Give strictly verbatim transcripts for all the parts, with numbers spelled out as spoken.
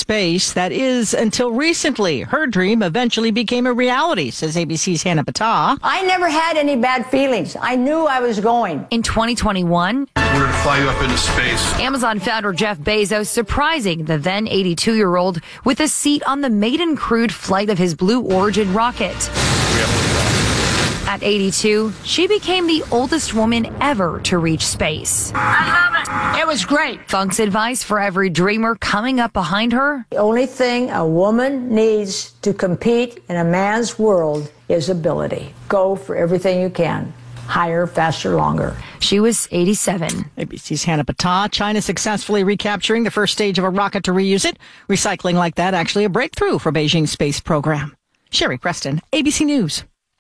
space. That is, until recently. Her dream eventually became a reality, says A B C's Hannah Battah. I never had any bad feelings. I knew I was going. In twenty twenty-one, we're going to fly you up into space. Amazon founder Jeff Bezos surprising the then eighty-two-year-old with a seat on the maiden crewed flight of his Blue Origin rocket. At eighty-two, she became the oldest woman ever to reach space. I love it. It was great. Funk's advice for every dreamer coming up behind her: the only thing a woman needs to compete in a man's world is ability. Go for everything you can. Higher, faster, longer. She was eighty-seven. A B C's Hannah Battah. China successfully recapturing the first stage of a rocket to reuse it. Recycling like that, actually a breakthrough for Beijing's space program. Sherry Preston, A B C News.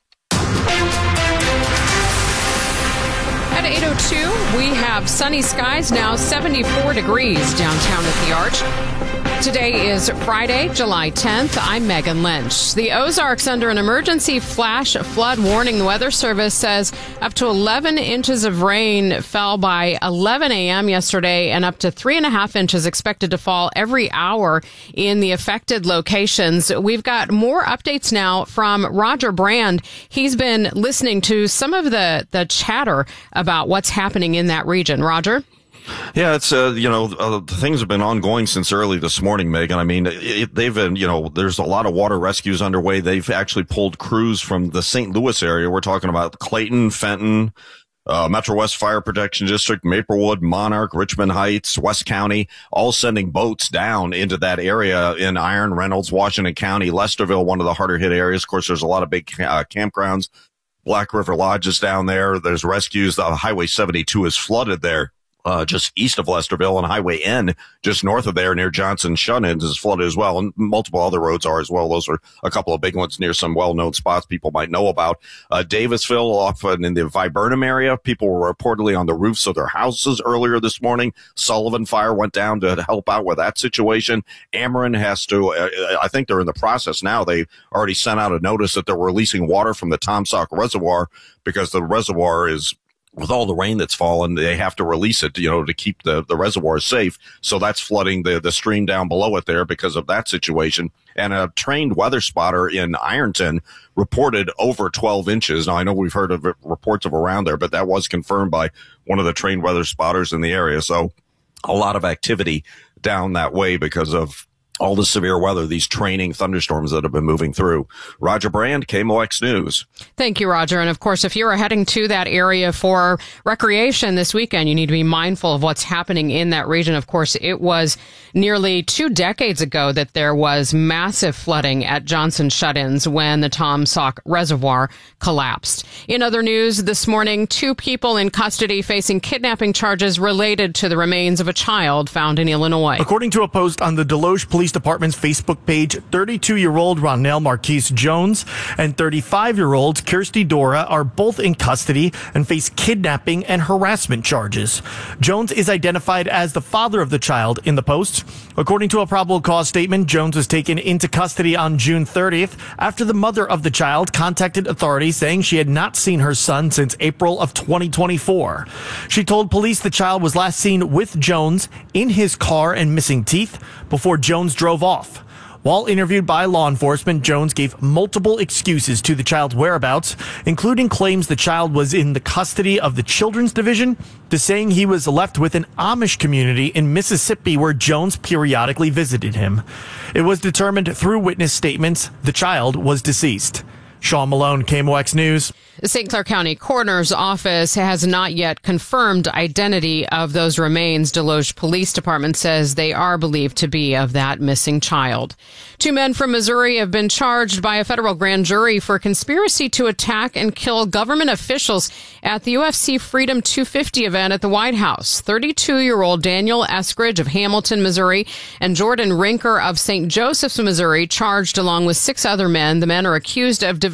At eight oh two, we have sunny skies now, seventy-four degrees downtown at the Arch. Today is Friday, July tenth. I'm Megan Lynch. The Ozarks under an emergency flash flood warning. The Weather Service says up to eleven inches of rain fell by eleven a.m. yesterday, and up to three and a half inches expected to fall every hour in the affected locations. We've got more updates now from Roger Brand. He's been listening to some of the, the chatter about what's happening in that region. Roger? Yeah, it's, uh, you know, uh, things have been ongoing since early this morning, Megan. I mean, it, they've been, you know, there's a lot of water rescues underway. They've actually pulled crews from the Saint Louis area. We're talking about Clayton, Fenton, uh, Metro West Fire Protection District, Maplewood, Monarch, Richmond Heights, West County, all sending boats down into that area in Iron, Reynolds, Washington County, Lesterville, one of the harder hit areas. Of course, there's a lot of big uh, campgrounds. Black River Lodge is down there. There's rescues. The Highway seventy-two is flooded there. Uh, just east of Lesterville, and Highway N, just north of there near Johnson Shut-ins, is flooded as well. And multiple other roads are as well. Those are a couple of big ones near some well-known spots people might know about. Uh, Davisville, off in the Viburnum area, people were reportedly on the roofs of their houses earlier this morning. Sullivan Fire went down to help out with that situation. Ameren has to, uh, I think they're in the process now. They already sent out a notice that they're releasing water from the Tom Sauk Reservoir because the reservoir is, with all the rain that's fallen, they have to release it, you know, to keep the, the reservoir safe. So that's flooding the, the stream down below it there because of that situation. And a trained weather spotter in Ironton reported over twelve inches. Now, I know we've heard of reports of around there, but that was confirmed by one of the trained weather spotters in the area. So a lot of activity down that way because of all the severe weather, these training thunderstorms that have been moving through. Roger Brand, K M O X News. Thank you, Roger. And of course, if you're heading to that area for recreation this weekend, you need to be mindful of what's happening in that region. Of course, it was nearly two decades ago that there was massive flooding at Johnson Shut-ins when the Tom Sauk Reservoir collapsed. In other news this morning, two people in custody facing kidnapping charges related to the remains of a child found in Illinois. According to a post on the Deloge Police Department's Facebook page, thirty-two-year-old Ronell Marquise Jones and thirty-five-year-old Kirsty Dora are both in custody and face kidnapping and harassment charges. Jones is identified as the father of the child in the post. According to a probable cause statement, Jones was taken into custody on June thirtieth after the mother of the child contacted authorities saying she had not seen her son since April of twenty twenty-four. She told police the child was last seen with Jones in his car and missing teeth before Jones drove off. While interviewed by law enforcement, Jones gave multiple excuses to the child's whereabouts, including claims the child was in the custody of the Children's Division, to saying he was left with an Amish community in Mississippi where Jones periodically visited him. It was determined through witness statements the child was deceased. Sean Malone, K M O X News. The Saint Clair County Coroner's Office has not yet confirmed identity of those remains. Deloge Police Department says they are believed to be of that missing child. Two men from Missouri have been charged by a federal grand jury for conspiracy to attack and kill government officials at the U F C Freedom two fifty event at the White House. thirty-two-year-old Daniel Eskridge of Hamilton, Missouri, and Jordan Rinker of Saint Joseph's, Missouri, charged along with six other men. The men are accused of developing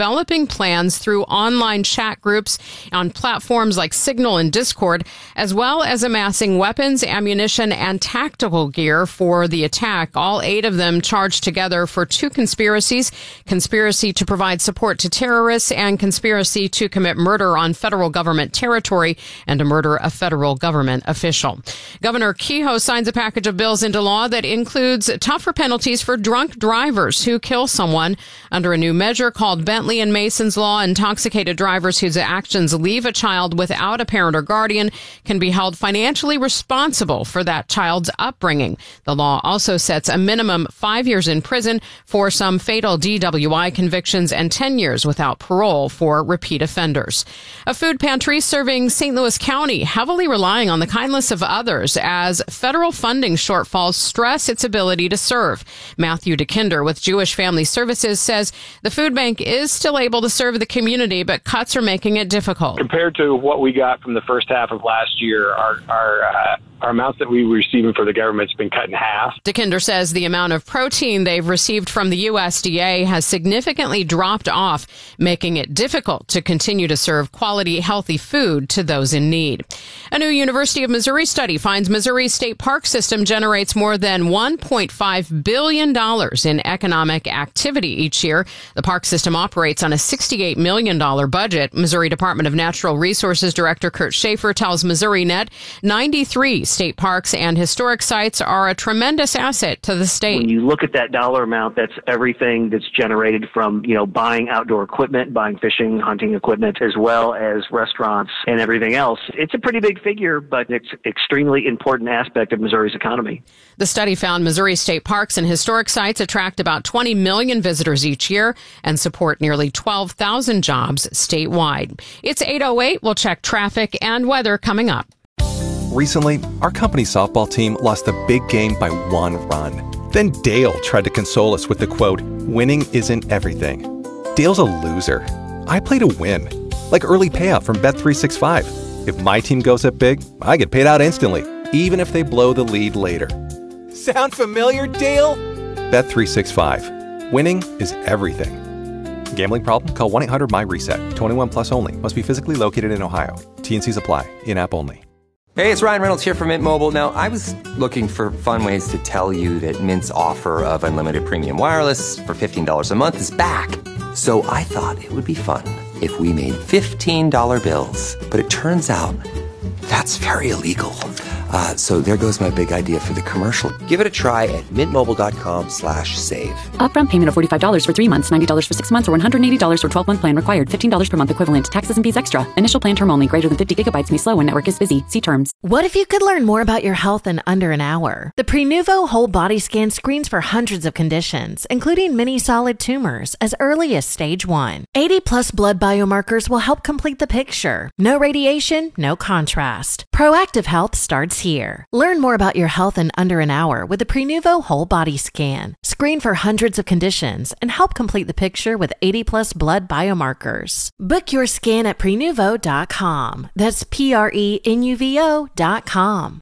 developing plans through online chat groups on platforms like Signal and Discord, as well as amassing weapons, ammunition, and tactical gear for the attack. All eight of them charged together for two conspiracies: conspiracy to provide support to terrorists and conspiracy to commit murder on federal government territory and to murder a federal government official. Governor Kehoe signs a package of bills into law that includes tougher penalties for drunk drivers who kill someone. Under a new measure called Bentley and Mason's Law, intoxicated drivers whose actions leave a child without a parent or guardian can be held financially responsible for that child's upbringing. The law also sets a minimum five years in prison for some fatal D W I convictions and ten years without parole for repeat offenders. A food pantry serving Saint Louis County heavily relying on the kindness of others as federal funding shortfalls stress its ability to serve. Matthew DeKinder with Jewish Family Services says the food bank is still able to serve the community, but cuts are making it difficult. Compared to what we got from the first half of last year, our our uh, our amounts that we were receiving for the government's been cut in half. DeKinder says the amount of protein they've received from the U S D A has significantly dropped off, making it difficult to continue to serve quality, healthy food to those in need. A new University of Missouri study finds Missouri's state park system generates more than one point five billion dollars in economic activity each year. The park system operates on a sixty-eight million dollars budget. Missouri Department of Natural Resources Director Kurt Schaefer tells MissouriNet ninety-three state parks and historic sites are a tremendous asset to the state. When you look at that dollar amount, that's everything that's generated from, you know, buying outdoor equipment, buying fishing, hunting equipment, as well as restaurants and everything else. It's a pretty big figure, but it's an extremely important aspect of Missouri's economy. The study found Missouri state parks and historic sites attract about twenty million visitors each year and support nearly twelve thousand jobs statewide. It's eight oh eight. We'll check traffic and weather coming up. Recently, our company softball team lost a big game by one run. Then Dale tried to console us with the quote, "Winning isn't everything." Dale's a loser. I play to win. Like early payout from Bet three sixty-five. If my team goes up big, I get paid out instantly, even if they blow the lead later. Sound familiar, Dale? Bet three sixty-five. Winning is everything. Gambling problem? Call one eight hundred M Y reset. twenty-one plus only. Must be physically located in Ohio. T N Cs apply. In-app only. Hey, it's Ryan Reynolds here from Mint Mobile. Now, I was looking for fun ways to tell you that Mint's offer of unlimited premium wireless for fifteen dollars a month is back. So I thought it would be fun if we made fifteen dollar bills. But it turns out that's very illegal. Uh, so there goes my big idea for the commercial. Give it a try at mintmobile.com slash save. Upfront payment of forty-five dollars for three months, ninety dollars for six months, or one hundred eighty dollars for twelve-month plan required. fifteen dollars per month equivalent. Taxes and fees extra. Initial plan term only. Greater than fifty gigabytes may slow when network is busy. See terms. What if you could learn more about your health in under an hour? The Prenuvo Whole Body Scan screens for hundreds of conditions, including many solid tumors, as early as stage one. eighty plus blood biomarkers will help complete the picture. No radiation, no contrast. Proactive health starts here. Learn more about your health in under an hour with the Prenuvo Whole Body Scan. Screen for hundreds of conditions and help complete the picture with eighty plus blood biomarkers. Book your scan at prenuvo dot com. That's P R E N U V O dot com.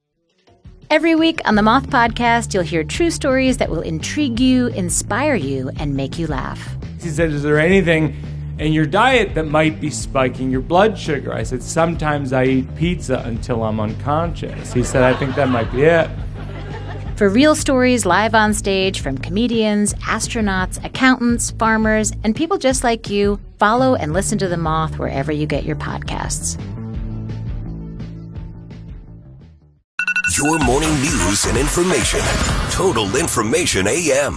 Every week on the Moth Podcast, you'll hear true stories that will intrigue you, inspire you, and make you laugh. He said, is there anything in your diet that might be spiking your blood sugar? I said, sometimes I eat pizza until I'm unconscious. He said, I think that might be it. For real stories live on stage from comedians, astronauts, accountants, farmers, and people just like you, follow and listen to The Moth wherever you get your podcasts. Your morning news and information. Total Information A M.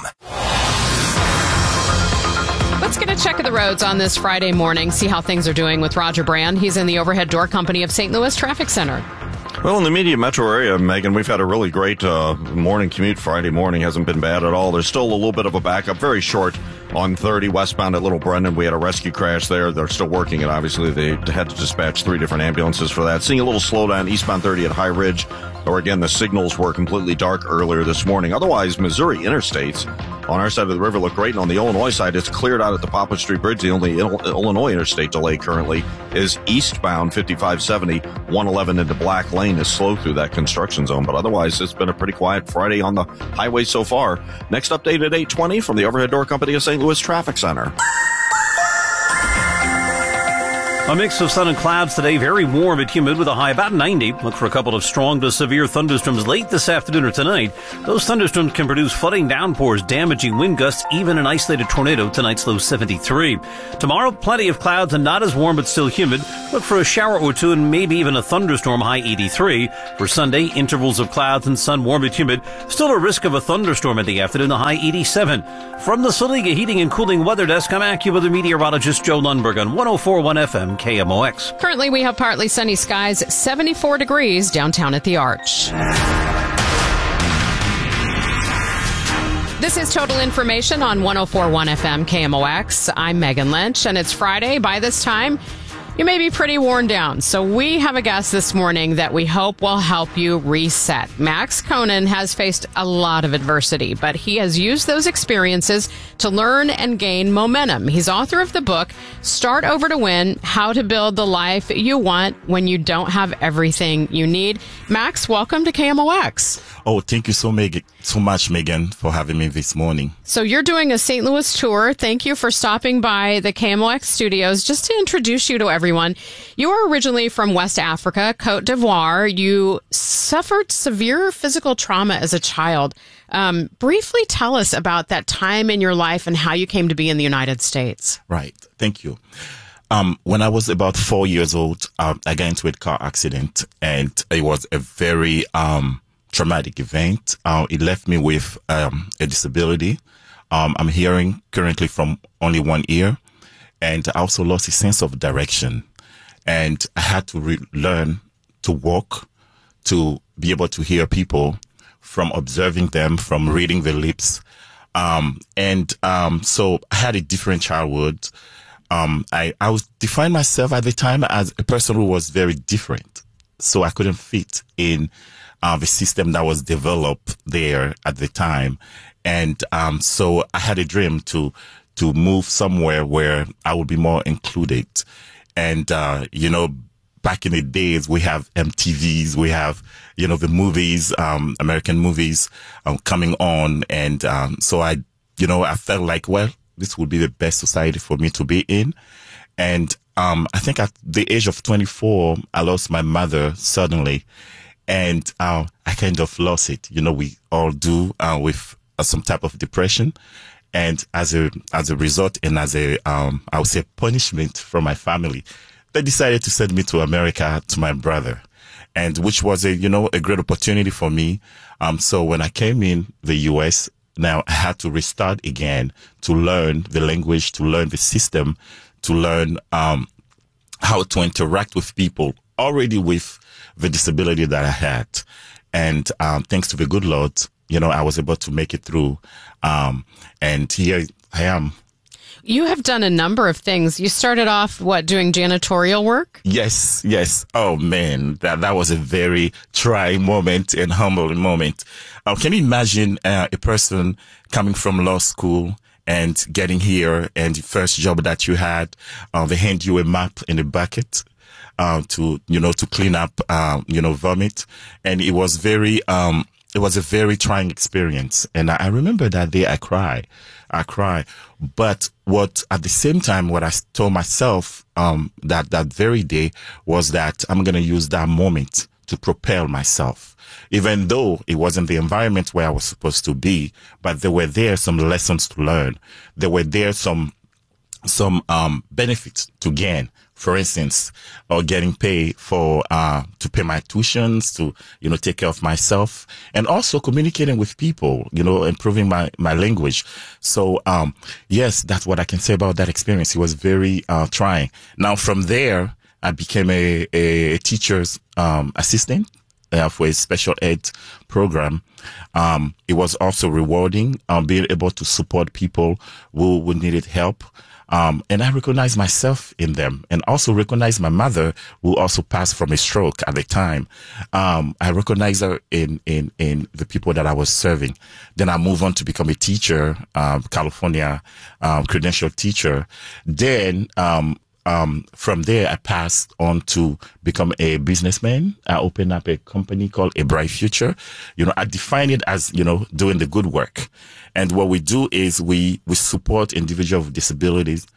Let's get a check of the roads on this Friday morning, see how things are doing with Roger Brand. He's in the Overhead Door Company of Saint Louis Traffic Center. Well, in the media metro area, Megan, we've had a really great uh, morning commute. Friday morning hasn't been bad at all. There's still a little bit of a backup, very short on thirty westbound at Little Brendan. We had a rescue crash there. They're still working it. Obviously, they had to dispatch three different ambulances for that. Seeing a little slowdown eastbound thirty at High Ridge, or again, the signals were completely dark earlier this morning. Otherwise, Missouri interstates on our side of the river look great, and on the Illinois side, it's cleared out at the Poplar Street Bridge. The only Il- Illinois interstate delay currently is eastbound fifty-five seventy, one eleven into Black Lane is slow through that construction zone, but otherwise, it's been a pretty quiet Friday on the highway so far. Next update at eight twenty from the Overhead Door Company of Saint Louis Traffic Center. A mix of sun and clouds today, very warm and humid with a high about ninety. Look for a couple of strong to severe thunderstorms late this afternoon or tonight. Those thunderstorms can produce flooding downpours, damaging wind gusts, even an isolated tornado. Tonight's low seventy-three. Tomorrow, plenty of clouds and not as warm but still humid. Look for a shower or two and maybe even a thunderstorm, high eighty-three. For Sunday, intervals of clouds and sun, warm and humid. Still a risk of a thunderstorm in the afternoon, the high eighty-seven. From the Saliga Heating and Cooling Weather Desk, I'm AccuWeather meteorologist Joe Lundberg on one oh four point one F M. K M O X. Currently, we have partly sunny skies, seventy-four degrees downtown at the Arch. This is Total Information on one oh four point one F M K M O X. I'm Megan Lynch, and it's Friday. By this time, you may be pretty worn down. So we have a guest this morning that we hope will help you reset. Max Conan has faced a lot of adversity, but he has used those experiences to learn and gain momentum. He's author of the book, Start Over to Win, How to Build the Life You Want When You Don't Have Everything You Need. Max, welcome to K M O X. Oh, thank you so, Meg- so much, Megan, for having me this morning. So you're doing a Saint Louis tour. Thank you for stopping by the K M O X studios. Just to introduce you to everyone, you are originally from West Africa, Cote d'Ivoire. You suffered severe physical trauma as a child. Um, briefly tell us about that time in your life and how you came to be in the United States. Right. Thank you. Um, when I was about four years old, um, I got into a car accident, and it was a very um, traumatic event. Uh, it left me with um, a disability. Um, I'm hearing currently from only one ear, and I also lost a sense of direction. And I had to re- learn to walk, to be able to hear people, from observing them, from reading their lips. Um, and um, so I had a different childhood. Um, I, I was defined myself at the time as a person who was very different. So I couldn't fit in uh, the system that was developed there at the time. And um, so I had a dream to to move somewhere where I would be more included. And, uh, you know, back in the days, we have M T Vs, we have, you know, the movies, um, American movies um, coming on. And um, so I, you know, I felt like, well, this would be the best society for me to be in. And um, I think at the age of twenty-four, I lost my mother suddenly. And uh, I kind of lost it. You know, we all do uh, with uh, some type of depression. And as a as a result, and as a, um, I would say, punishment from my family, they decided to send me to America to my brother, and which was a, you know, a great opportunity for me. Um, so when I came in the U S, now I had to restart again to learn the language, to learn the system, to learn um, how to interact with people already with the disability that I had. And um, thanks to the good Lord, you know, I was able to make it through. Um, and here I am. You have done a number of things. You started off, what, doing janitorial work? Yes, yes. Oh, man, that that was a very trying moment and humbling moment. Uh, can you imagine uh, a person coming from law school and getting here, and the first job that you had, uh, they hand you a map in a bucket uh, to, you know, to clean up, uh, you know, vomit. And it was very... Um, It was a very trying experience. And I, I remember that day I cried. I cried. But what, at the same time, what I told myself, um, that, that very day was that I'm going to use that moment to propel myself. Even though it wasn't the environment where I was supposed to be, but there were there some lessons to learn. There were there some, some, um, benefits to gain. For instance, or getting paid for, uh, to pay my tuitions, to, you know, take care of myself, and also communicating with people, you know, improving my, my language. So, um, yes, that's what I can say about that experience. It was very, uh, trying. Now, from there, I became a, a teacher's, um, assistant, uh, for a special ed program. Um, it was also rewarding, um, being able to support people who, who needed help. Um, and I recognized myself in them, and also recognized my mother, who also passed from a stroke at the time. Um, I recognized her in, in, in the people that I was serving. Then I moved on to become a teacher, um, California, um, credentialed teacher. Then, um, um, from there, I passed on to become a businessman. I opened up a company called A Bright Future. You know, I define it as, you know, doing the good work. And what we do is we, we support individuals with disabilities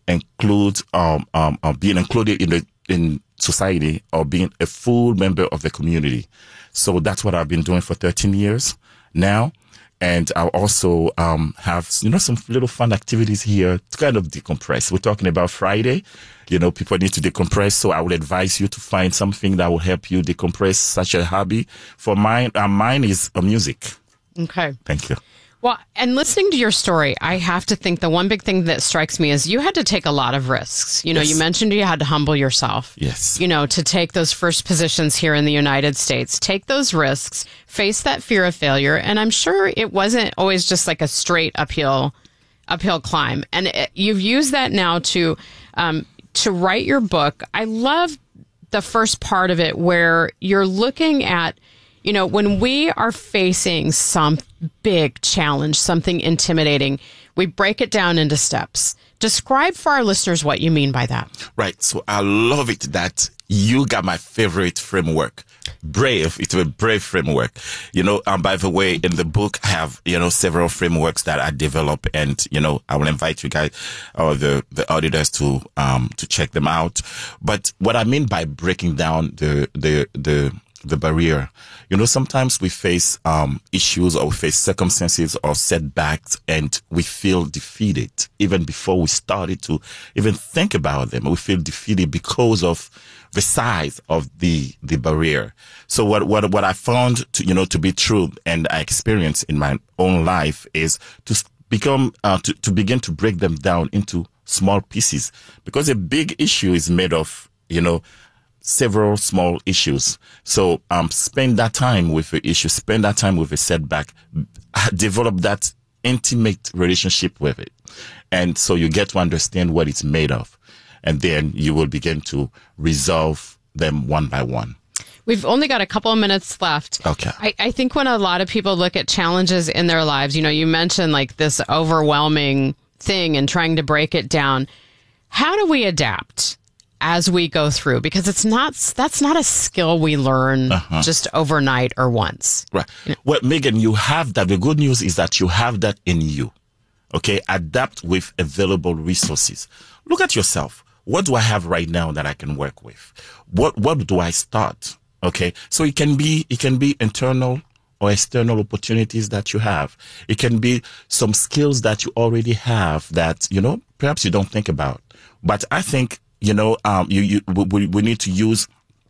include um, um, uh, being included in the in society or being a full member of the community. So that's what I've been doing for thirteen years now. And I also um, have, you know, some little fun activities here to kind of decompress. We're talking about Friday. You know, people need to decompress. So I would advise you to find something that will help you decompress, such a hobby. For mine, uh, mine is uh, music. Okay. Thank you. Well, and listening to your story, I have to think the one big thing that strikes me is you had to take a lot of risks. You know, Yes. you mentioned you had to humble yourself. Yes. You know, to take those first positions here in the United States, take those risks, face that fear of failure. And I'm sure it wasn't always just like a straight uphill, uphill climb. And it, you've used that now to, um, to write your book. I love the first part of it where you're looking at, you know, when we are facing some big challenge, something intimidating, we break it down into steps. Describe for our listeners what you mean by that. Right. So I love it that you got my favorite framework. Brave. It's a brave framework. You know, um, by the way, in the book, I have, you know, several frameworks that I develop, and, you know, I will invite you guys or the, the auditors to, um, to check them out. But what I mean by breaking down the, the, the, the barrier, you know, sometimes we face um, issues or we face circumstances or setbacks and we feel defeated even before we started to even think about them. We feel defeated because of the size of the the barrier. So what what what I found to, you know, to be true and I experienced in my own life is to become uh, to to begin to break them down into small pieces, because a big issue is made of, you know, several small issues. So um, spend that time with the issue, spend that time with a setback, develop that intimate relationship with it. And so you get to understand what it's made of. And then you will begin to resolve them one by one. We've only got a couple of minutes left. Okay. I, I think when a lot of people look at challenges in their lives, you know, you mentioned like this overwhelming thing and trying to break it down. How do we adapt as we go through? Because it's not, that's not a skill we learn uh-huh. just overnight or once. Right. Well, Megan, you have that. The good news is that you have that in you. Okay. Adapt with available resources. Look at yourself. What do I have right now that I can work with? What, what do I start? Okay. So it can be, it can be internal or external opportunities that you have. It can be some skills that you already have that, you know, perhaps you don't think about. But I think, you know, um, you, you, we, we need to use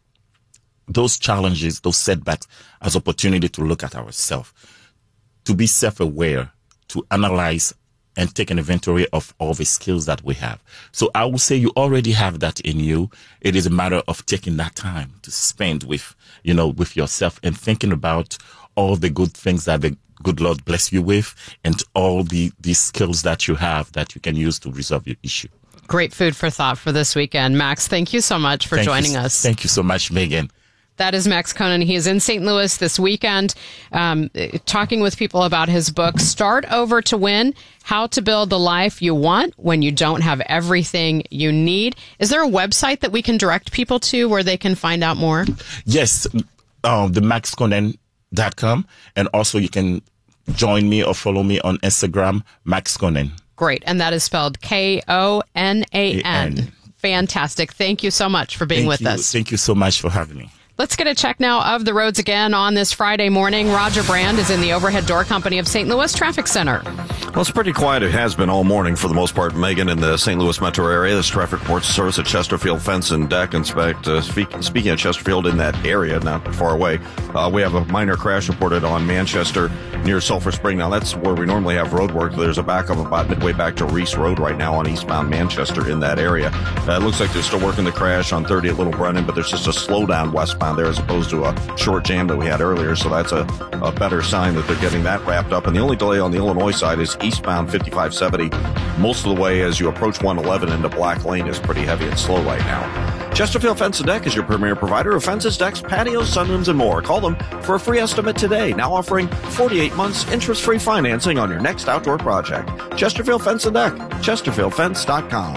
those challenges, those setbacks as opportunity to look at ourselves, to be self-aware, to analyze and take an inventory of all the skills that we have. So I would say you already have that in you. It is a matter of taking that time to spend with, you know, with yourself and thinking about all the good things that the good Lord bless you with and all the, the skills that you have that you can use to resolve your issue. Great food for thought for this weekend. Max, thank you so much for thank joining you, us. Thank you so much, Megan. That is Max Conan. He is in Saint Louis this weekend, um, talking with people about his book, Start Over to Win, How to Build the Life You Want When You Don't Have Everything You Need. Is there a website that we can direct people to where they can find out more? Yes, um, the max conan dot com. And also you can join me or follow me on Instagram, Max Conan. Great. And that is spelled K O N A N. Fantastic. Thank you so much for being Thank with you. us. Thank you so much for having me. Let's get a check now of the roads again on this Friday morning. Roger Brand is in the Overhead Door Company of Saint Louis Traffic Center. Well, it's pretty quiet. It has been all morning for the most part, Megan, in the Saint Louis metro area. This traffic report service at Chesterfield Fence and Deck. In fact, uh, speak, speaking of Chesterfield, in that area, not far away, uh, we have a minor crash reported on Manchester near Sulphur Spring. Now, that's where we normally have road work. There's a backup about midway back to Reese Road right now on eastbound Manchester in that area. Uh, it looks like they're still working the crash on thirty at Little Brennan, but there's just a slowdown westbound there as opposed to a short jam that we had earlier. So that's a, a better sign that they're getting that wrapped up. And the only delay on the Illinois side is eastbound fifty-five seventy. Most of the way as you approach one eleven into Black Lane is pretty heavy and slow right now. Chesterfield Fence and Deck is your premier provider of fences, decks, patios, sunrooms, and more. Call them for a free estimate today. Now offering forty-eight months interest-free financing on your next outdoor project. Chesterfield Fence and Deck, chesterfield fence dot com.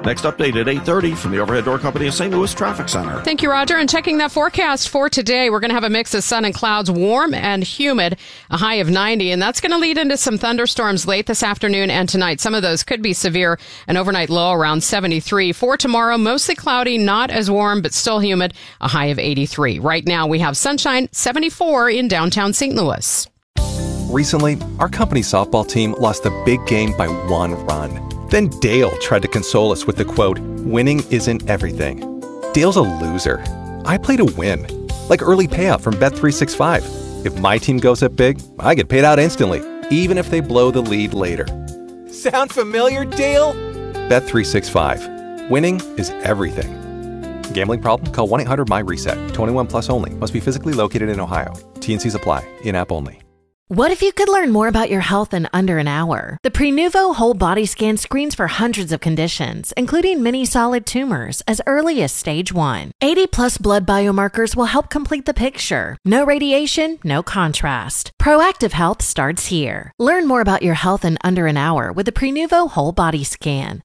Next update at eight thirty from the Overhead Door Company of Saint Louis Traffic Center. Thank you, Roger. And checking that forecast for today, we're going to have a mix of sun and clouds, warm and humid, a high of ninety. And that's going to lead into some thunderstorms late this afternoon and tonight. Some of those could be severe. An overnight low around seventy-three. For tomorrow, mostly cloudy, not as warm, but still humid, a high of eighty-three. Right now, we have sunshine, seventy-four in downtown Saint Louis. Recently, our company softball team lost a big game by one run. Then Dale tried to console us with the quote, "Winning isn't everything." Dale's a loser. I play to win. Like early payout from Bet three sixty-five. If my team goes up big, I get paid out instantly, even if they blow the lead later. Sound familiar, Dale? Bet three sixty-five. Winning is everything. Gambling problem? Call one eight hundred my reset. twenty-one plus only. Must be physically located in Ohio. T N Cs apply. In-app only. What if you could learn more about your health in under an hour? The Prenuvo Whole Body Scan screens for hundreds of conditions, including many solid tumors, as early as stage one. eighty plus blood biomarkers will help complete the picture. No radiation, no contrast. Proactive health starts here. Learn more about your health in under an hour with the Prenuvo Whole Body Scan.